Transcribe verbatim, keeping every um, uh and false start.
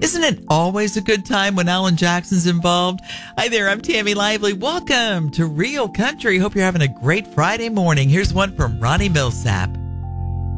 Isn't it always a good time when Alan Jackson's involved? Hi there, I'm Tammy Lively. Welcome to Real Country. Hope you're having a great Friday morning. Here's one from Ronnie Millsap.